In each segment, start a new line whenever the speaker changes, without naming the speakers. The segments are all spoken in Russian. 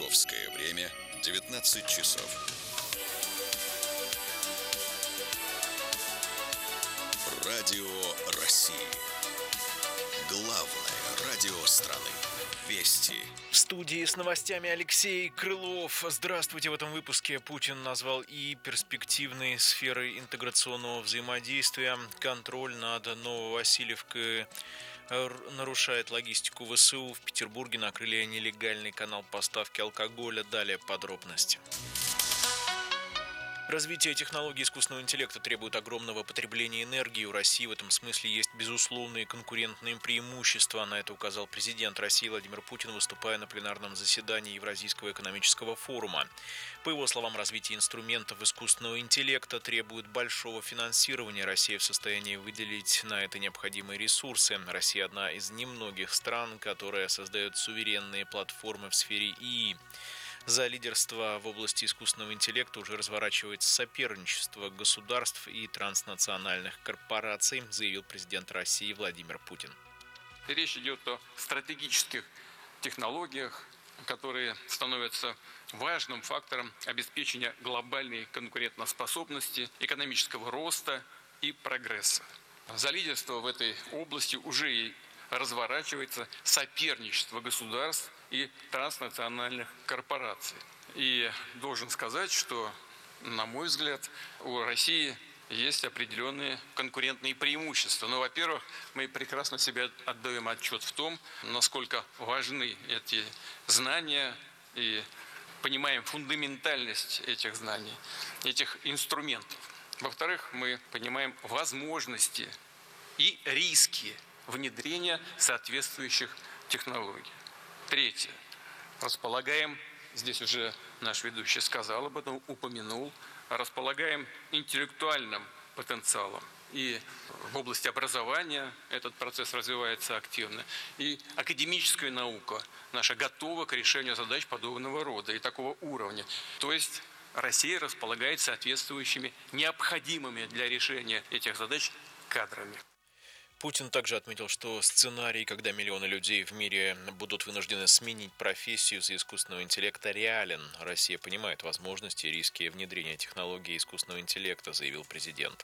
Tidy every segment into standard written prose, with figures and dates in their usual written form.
Московское время 19 часов. Радио России. Главное радио страны. Вести.
В студии с новостями Алексей Крылов. Здравствуйте. В этом выпуске Путин назвал и перспективные сферы интеграционного взаимодействия. Контроль над Нововасильевкой нарушает логистику ВСУ. В Петербурге накрыли нелегальный канал поставки алкоголя. Далее подробности. Развитие технологий искусственного интеллекта требует огромного потребления энергии. У России в этом смысле есть безусловные конкурентные преимущества. На это указал президент России Владимир Путин, выступая на пленарном заседании Евразийского экономического форума. По его словам, развитие инструментов искусственного интеллекта требует большого финансирования. Россия в состоянии выделить на это необходимые ресурсы. Россия одна из немногих стран, которая создает суверенные платформы в сфере ИИ. За лидерство в области искусственного интеллекта уже разворачивается соперничество государств и транснациональных корпораций, заявил президент России Владимир Путин.
Речь идет о стратегических технологиях, которые становятся важным фактором обеспечения глобальной конкурентоспособности, экономического роста и прогресса. За лидерство в этой области уже и разворачивается соперничество государств и транснациональных корпораций. И должен сказать, что, на мой взгляд, у России есть определенные конкурентные преимущества. Но, во-первых, мы прекрасно себе отдаем отчет в том, насколько важны эти знания, и понимаем фундаментальность этих знаний, этих инструментов. Во-вторых, мы понимаем возможности и риски внедрения соответствующих технологий. Третье. Располагаем, здесь уже наш ведущий сказал об этом, упомянул, располагаем интеллектуальным потенциалом. И в области образования этот процесс развивается активно. И академическая наука наша готова к решению задач подобного рода и такого уровня. То есть Россия располагает соответствующими необходимыми для решения этих задач кадрами.
Путин также отметил, что сценарий, когда миллионы людей в мире будут вынуждены сменить профессию из-за искусственного интеллекта, реален. Россия понимает возможности и риски внедрения технологий искусственного интеллекта, заявил президент.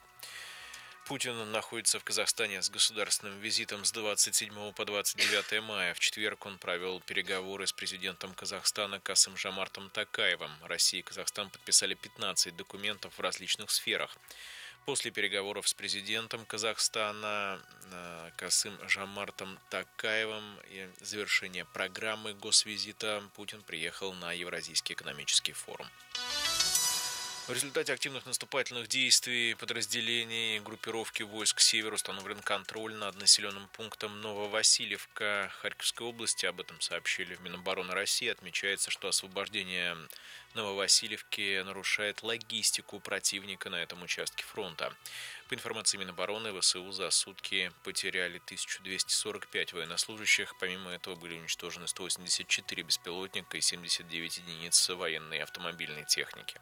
Путин находится в Казахстане с государственным визитом с 27 по 29 мая. В четверг он провел переговоры с президентом Казахстана Касым-Жомартом Токаевым. Россия и Казахстан подписали 15 документов в различных сферах. После переговоров с президентом Казахстана Касым-Жомартом Токаевым и завершения программы госвизита Путин приехал на Евразийский экономический форум. В результате активных наступательных действий подразделений группировки войск «Север» установлен контроль над населенным пунктом Нововасильевка Харьковской области. Об этом сообщили в Минобороны России. Отмечается, что освобождение Нововасильевки нарушает логистику противника на этом участке фронта. По информации Минобороны, ВСУ за сутки потеряли 1245 военнослужащих. Помимо этого были уничтожены 184 беспилотника и 79 единиц военной и автомобильной техники.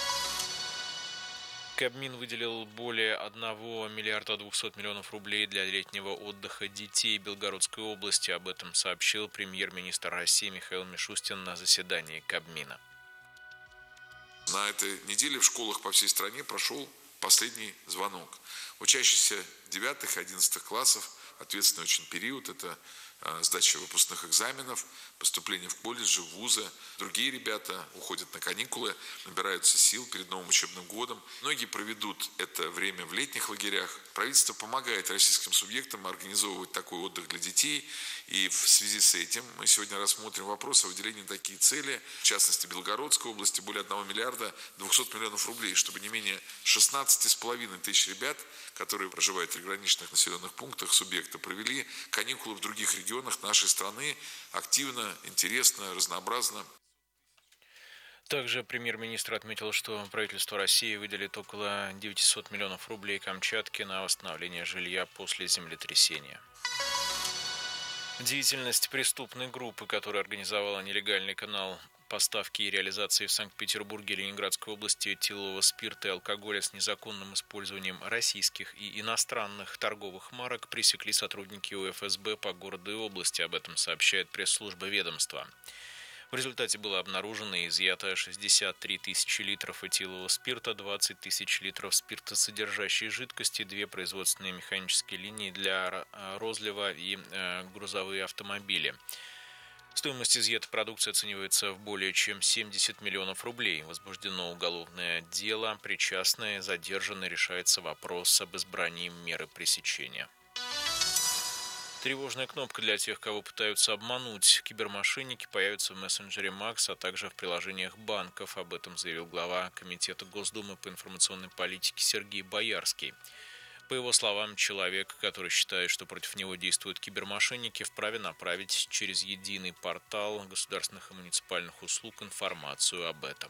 Кабмин выделил более 1 миллиарда 200 миллионов рублей для летнего отдыха детей Белгородской области. Об этом сообщил премьер-министр России Михаил Мишустин на заседании Кабмина.
На этой неделе в школах по всей стране прошел последний звонок. Учащиеся 9-11 классов, ответственный очень период, это сдача выпускных экзаменов, поступление в колледжи, в вузы. Другие ребята уходят на каникулы, набираются сил перед новым учебным годом. Многие проведут это время в летних лагерях. Правительство помогает российским субъектам организовывать такой отдых для детей. И в связи с этим мы сегодня рассмотрим вопрос о выделении таких целей, в частности, Белгородской области, более 1 миллиарда 200 миллионов рублей, чтобы не менее 16,5 тысяч ребят, которые проживают в приграничных населенных пунктах субъекта, провели каникулы в других регионах нашей страны активно, интересно, разнообразно.
Также премьер-министр отметил, что правительство России выделит около 900 миллионов рублей Камчатке на восстановление жилья после землетрясения. Деятельность преступной группы, которая организовала нелегальный канал поставки и реализации в Санкт-Петербурге и Ленинградской области этилового спирта и алкоголя с незаконным использованием российских и иностранных торговых марок, пресекли сотрудники УФСБ по городу и области. Об этом сообщает пресс-служба ведомства. В результате было обнаружено и изъято 63 тысячи литров этилового спирта, 20 тысяч литров спиртосодержащей жидкости, 2 производственные механические линии для розлива и грузовые автомобили. Стоимость изъятой продукции оценивается в более чем 70 миллионов рублей. Возбуждено уголовное дело. Причастные задержаны. Решается вопрос об избрании меры пресечения. Тревожная кнопка для тех, кого пытаются обмануть. Кибермошенники появятся в мессенджере Макс, а также в приложениях банков. Об этом заявил глава Комитета Госдумы по информационной политике Сергей Боярский. По его словам, человек, который считает, что против него действуют кибермошенники, вправе направить через единый портал государственных и муниципальных услуг информацию об этом.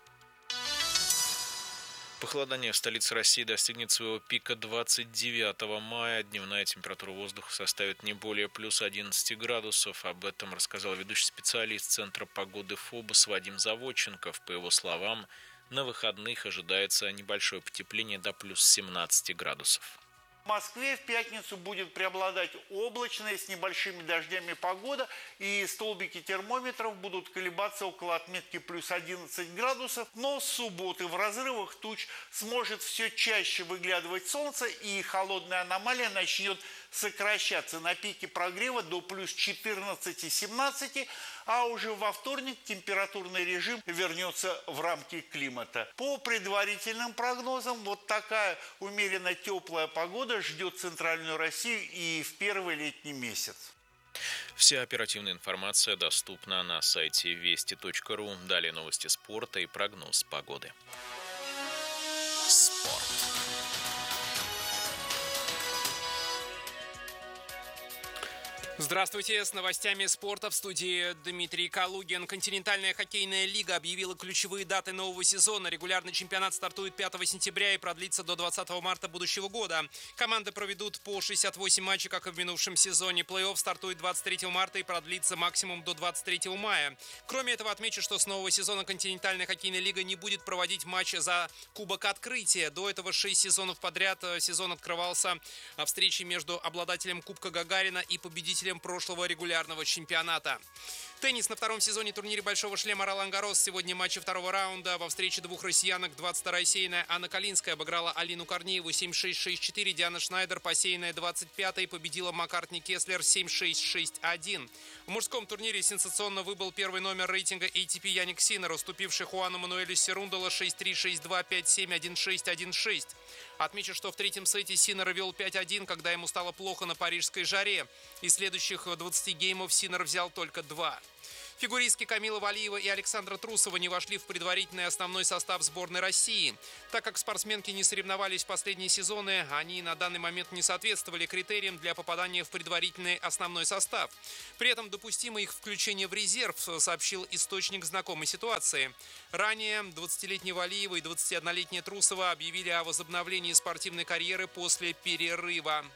Похолодание в столице России достигнет своего пика 29 мая. Дневная температура воздуха составит не более плюс 11 градусов. Об этом рассказал ведущий специалист Центра погоды ФОБОС Вадим Заводченков. По его словам, на выходных ожидается небольшое потепление до плюс 17 градусов.
В Москве в пятницу будет преобладать облачная с небольшими дождями погода, и столбики термометров будут колебаться около отметки плюс 11 градусов, но с субботы в разрывах туч сможет все чаще выглядывать солнце, и холодная аномалия начнет сокращаться на пике прогрева до плюс 14-17, а уже во вторник температурный режим вернется в рамки климата. По предварительным прогнозам, вот такая умеренно теплая погода ждет центральную Россию и в первый летний месяц.
Вся оперативная информация доступна на сайте вести.ру. Далее новости спорта и прогноз погоды.
Спорт.
Здравствуйте, с новостями спорта в студии Дмитрий Калугин. Континентальная хоккейная лига объявила ключевые даты нового сезона. Регулярный чемпионат стартует 5 сентября и продлится до 20 марта будущего года. Команды проведут по 68 матчей, как и в минувшем сезоне. Плей-офф стартует 23 марта и продлится максимум до 23 мая. Кроме этого, отмечу, что с нового сезона континентальная хоккейная лига не будет проводить матчи за Кубок Открытия. До этого 6 сезонов подряд сезон открывался встречей между обладателем Кубка Гагарина и победителем прошлого регулярного чемпионата. Теннис на втором сезоне турнире Большого шлема Ролан-Гаррос. Сегодня матчи второго раунда. Во встрече двух россиянок 22-я сеянная Анна Калинская обыграла Алину Корнееву 7-6, 6-4. Диана Шнайдер, посеянная 25-й, победила Маккартни Кеслер 7-6, 6-1. В мужском турнире сенсационно выбыл первый номер рейтинга ATP Яник Синнер, уступивший Хуану Мануэлю Серундоло 6-3, 6-2, 5-7, 1-6, 1-6. Отмечу, что в третьем сете Синнер вел 5-1, когда ему стало плохо на парижской жаре. Из следующих 20 геймов Синнер взял только 2. Фигуристки Камила Валиева и Александра Трусова не вошли в предварительный основной состав сборной России. Так как спортсменки не соревновались в последние сезоны, они на данный момент не соответствовали критериям для попадания в предварительный основной состав. При этом допустимо их включение в резерв, сообщил источник знакомой ситуации. Ранее 20-летняя Валиева и 21-летняя Трусова объявили о возобновлении спортивной карьеры после перерыва.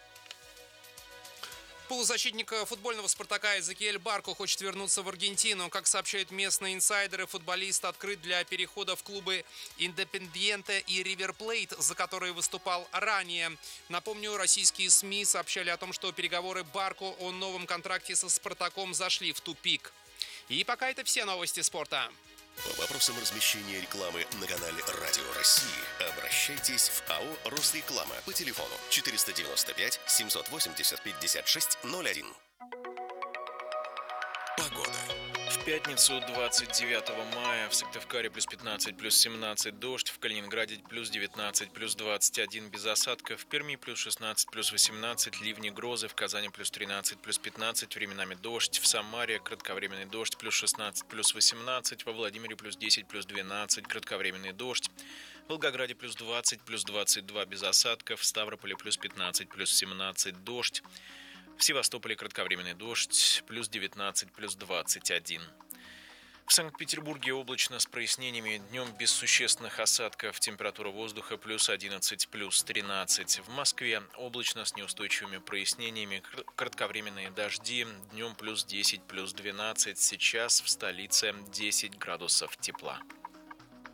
Полузащитник футбольного «Спартака» Эзекиэль Барко хочет вернуться в Аргентину. Как сообщают местные инсайдеры, футболист открыт для перехода в клубы «Индепендьенте» и «Ривер Плейт», за которые выступал ранее. Напомню, российские СМИ сообщали о том, что переговоры Барко о новом контракте со «Спартаком» зашли в тупик. И пока это все новости спорта.
По вопросам размещения рекламы на канале Радио России обращайтесь в АО «Росреклама» по телефону 495 780 5601. Погода.
В пятницу 29 мая в Сыктывкаре плюс 15, плюс 17 дождь, в Калининграде плюс 19, плюс 21 без осадков, в Перми плюс 16, плюс 18, ливни, грозы, в Казани плюс 13, плюс 15, временами дождь, в Самаре кратковременный дождь, плюс 16, плюс 18, во Владимире плюс 10, плюс 12, кратковременный дождь, в Волгограде плюс 20, плюс 22 без осадков, в Ставрополе плюс 15, плюс 17 дождь, в Севастополе кратковременный дождь, плюс 19, плюс 21. В Санкт-Петербурге облачно с прояснениями, днем без существенных осадков, температура воздуха плюс 11, плюс 13. В Москве облачно с неустойчивыми прояснениями, кратковременные дожди, днем плюс 10, плюс 12. Сейчас в столице 10 градусов тепла.